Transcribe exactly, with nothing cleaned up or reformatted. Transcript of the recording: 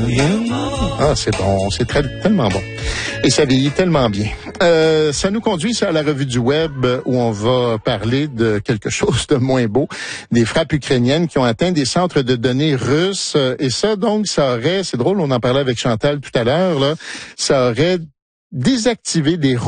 Ah, c'est bon, c'est très, tellement bon. Et ça vieillit tellement bien. Euh, ça nous conduit à la revue du web où on va parler de quelque chose de moins beau, des frappes ukrainiennes qui ont atteint des centres de données russes. Et ça, donc, ça aurait, c'est drôle, on en parlait avec Chantal tout à l'heure, là, ça aurait désactivé des